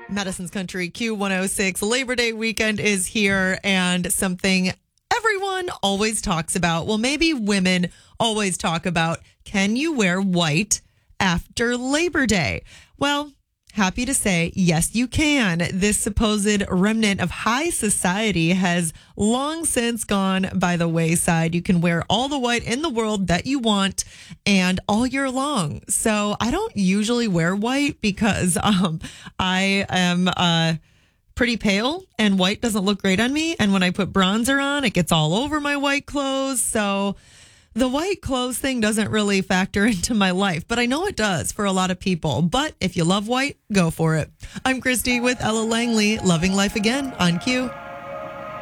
Madison's Country Q106. Labor Day weekend is here, and something everyone always talks about, well, maybe women always talk about, can you wear white after Labor Day? Well, happy to say, yes, you can. This supposed remnant of high society has long since gone by the wayside. You can wear all the white in the world that you want and all year long. So I don't usually wear white because I am pretty pale and white doesn't look great on me. And when I put bronzer on, it gets all over my white clothes. So the white clothes thing doesn't really factor into my life, but I know it does for a lot of people. But if you love white, go for it. I'm Christy with Ella Langley, loving life again on Q.